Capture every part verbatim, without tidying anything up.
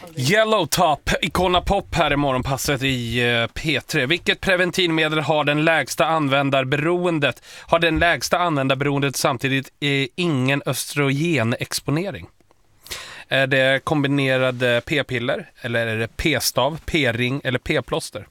Yellow Top, Icona Pop här i morgonpasset i P tre. Vilket preventivmedel har den lägsta användarberoendet? Har den lägsta användarberoendet samtidigt eh, ingen östrogenexponering? Är det kombinerade p-piller eller är det p-stav, p-ring eller p-plåster?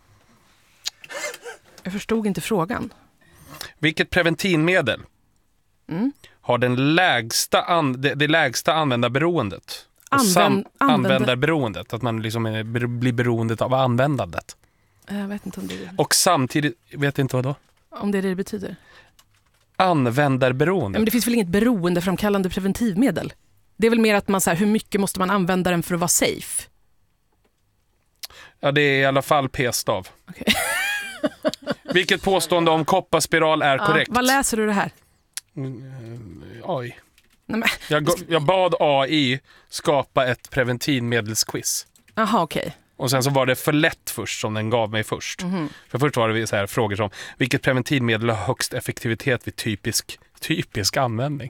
Jag förstod inte frågan. Vilket preventivmedel mm. har den lägsta an, det, det lägsta användarberoendet? Använd, sam, använder. Användarberoendet, att man liksom är, blir beroendet av användandet. Jag vet inte om det är... Och samtidigt, vet inte vad då? Om det är det det betyder. Användarberoende. Men det finns väl inget beroendeframkallande preventivmedel? Det är väl mer att man så här, hur mycket måste man använda den för att vara safe? Ja, det är i alla fall p-stav. Okay. Vilket påstående om kopparspiral är ja, korrekt? Vad läser du det här? Mm, oj. Nej, men... jag, jag bad A I skapa ett preventivmedelsquiz. Jaha, okej. Okay. Och sen så var det för lätt först som den gav mig först. Mm-hmm. För först var det så här frågor som vilket preventivmedel har högst effektivitet vid typisk, typisk användning?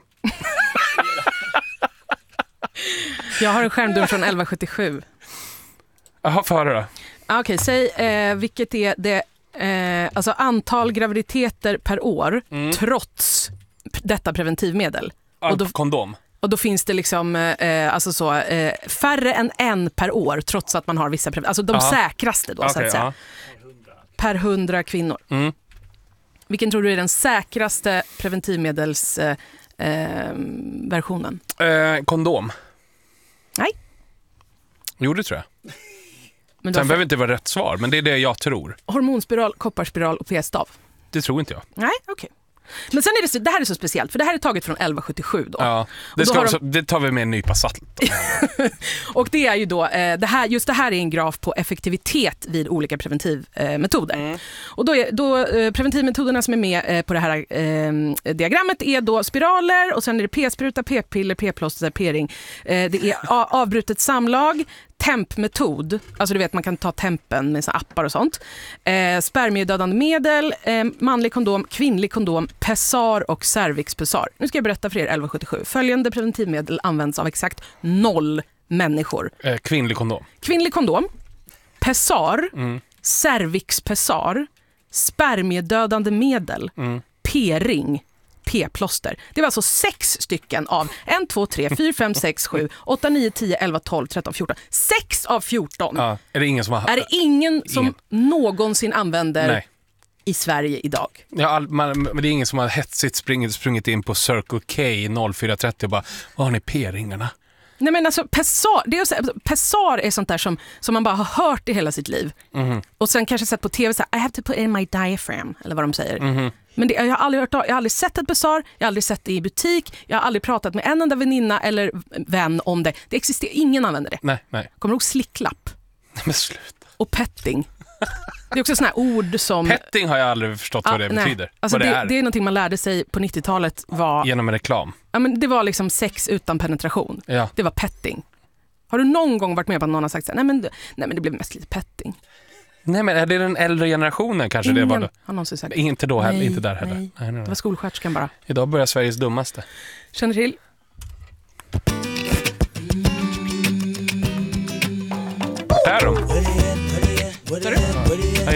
Jag har en skärmdump från elva sjuttiosju. Jaha, för höra då. Okej, okay, säg eh, vilket är det eh, alltså antal graviditeter per år mm. trots detta preventivmedel. Och då, kondom. Och då finns det liksom eh, alltså så, eh, färre än en per år trots att man har vissa preventivmedel. Alltså de aha. säkraste då okay, så att säga. Ja. Per hundra kvinnor. Mm. Vilken tror du är den säkraste preventivmedelsversionen? Eh, eh, kondom. Nej. Jo, det tror jag. Men Sen för... behöver inte vara rätt svar, men det är det jag tror. Hormonspiral, kopparspiral och p-stav. Det tror inte jag. Nej, okej. Okay. Men sen är det, så, det här är så speciellt, för det här är taget från elva sjuttiosju då. Ja, det, ska då också, de... det tar vi med en nypa salt. Och det är ju då, eh, det här, just det här är en graf på effektivitet vid olika preventivmetoder. Eh, mm. Och då är då eh, preventivmetoderna som är med eh, på det här eh, diagrammet är då spiraler och sen är det p-spruta, p-piller, p-plåster, p-ring. Eh, det är a- avbrutet samlag, tempmetod, alltså du vet man kan ta tempen med såna appar och sånt. Eh, spermiedödande medel, eh, manlig kondom, kvinnlig kondom, pessar och cervixpessar. Nu ska jag berätta för er elva sjuttiosju. Följande preventivmedel används av exakt noll människor. Eh, kvinnlig kondom. Kvinnlig kondom, pessar, mm. cervixpessar, spermiedödande medel, mm. p-ring, p-plåster. Det var alltså sex stycken av ett, två, tre, fyra, fem, sex, sju, åtta, nio, tio, elva, tolv, tretton, fjorton. sex av fjorton. Ja, är det ingen som har... Är det ingen som ingen. någonsin använder Nej. i Sverige idag? Ja, all, man, men det är ingen som har hetsigt sprungit, sprungit in på Circle K noll fyra trettio och bara, vad har ni p-ringarna? Nej men alltså pessar, det är så, pessar är sånt där som, som man bara har hört i hela sitt liv. Mm. Och sen kanske sett på tv så här, I have to put in my diaphragm, eller vad de säger. Mm. Men det, jag, har aldrig hört, jag har aldrig sett ett pessar, jag har aldrig sett det i butik, jag har aldrig pratat med en enda väninna eller vän om det. Det existerar, ingen använder det. Nej, nej. Kommer du ihåg slicklapp? Men sluta. Och petting. Det är också såna här ord som... Petting har jag aldrig förstått ah, vad det nej. betyder. Alltså vad det, det, är. det är någonting man lärde sig på nittiotalet. Var, genom en reklam? Ja, men det var liksom sex utan penetration. Ja. Det var petting. Har du någon gång varit med på att någon har sagt så här, nej men, nej men det blev mest lite petting? Nej men är det den äldre generationen kanske? Ingen det var då? har någonsin sagt. Inte då heller, nej, inte där heller. Nej. Nej, nej, nej. Det var skolsköterskan bara. Idag börjar Sveriges dummaste. Känner till? Där då? Sorry?